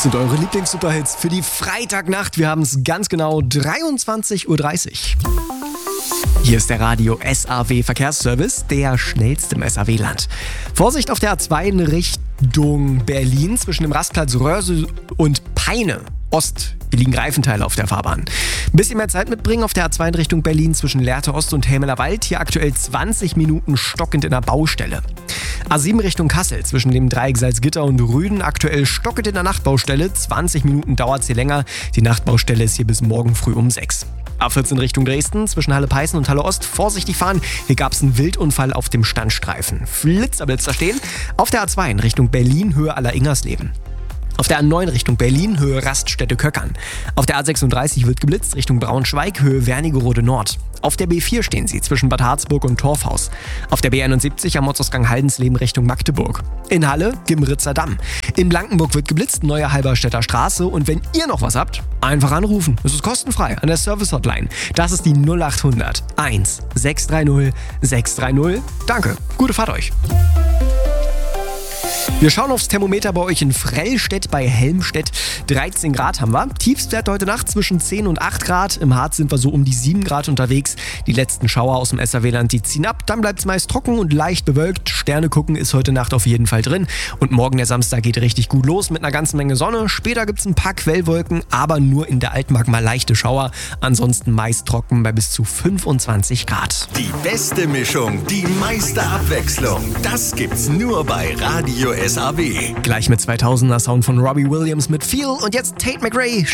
Das sind eure Lieblings-Superhits für die Freitagnacht. Wir haben es ganz genau 23:30 Uhr. Hier ist der Radio SAW Verkehrsservice, der schnellste im SAW-Land. Vorsicht auf der A2 in Richtung Berlin zwischen dem Rastplatz Röhrse und Peine Ost. Hier liegen Reifenteile auf der Fahrbahn. Ein bisschen mehr Zeit mitbringen auf der A2 in Richtung Berlin zwischen Lehrte Ost und Helmeler Wald. Hier aktuell 20 Minuten stockend in der Baustelle. A7 Richtung Kassel zwischen dem Dreieck Salzgitter und Rüden aktuell stockend in der Nachtbaustelle. 20 Minuten dauert es hier länger. Die Nachtbaustelle ist hier bis morgen früh um 6. A14 Richtung Dresden zwischen Halle-Peißen und Halle Ost. Vorsichtig fahren, hier gab es einen Wildunfall auf dem Standstreifen. Blitzerblitzer stehen. Auf der A2 in Richtung Berlin Höhe Aller-Ingersleben. Auf der A9 Richtung Berlin, Höhe Raststätte-Köckern. Auf der A36 wird geblitzt, Richtung Braunschweig, Höhe Wernigerode Nord. Auf der B4 stehen sie, zwischen Bad Harzburg und Torfhaus. Auf der B71 am Ortsausgang Haldensleben Richtung Magdeburg. In Halle, Gimritzer Damm. In Blankenburg wird geblitzt, neue Halberstädter Straße. Und wenn ihr noch was habt, einfach anrufen. Es ist kostenfrei an der Service-Hotline. Das ist die 0800 1 630 630. Danke, gute Fahrt euch. Wir schauen aufs Thermometer bei euch in Frellstedt bei Helmstedt. 13 Grad haben wir. Tiefstwert heute Nacht zwischen 10 und 8 Grad. Im Harz sind wir so um die 7 Grad unterwegs. Die letzten Schauer aus dem SAW-Land, die ziehen ab. Dann bleibt es meist trocken und leicht bewölkt. Sterne gucken ist heute Nacht auf jeden Fall drin. Und morgen, der Samstag, geht richtig gut los mit einer ganzen Menge Sonne. Später gibt es ein paar Quellwolken, aber nur in der Altmark mal leichte Schauer. Ansonsten meist trocken bei bis zu 25 Grad. Die beste Mischung, die meiste Abwechslung. Das gibt's nur bei Radio SAW. Gleich mit 2000er Sound von Robbie Williams mit Feel und jetzt Tate McRae.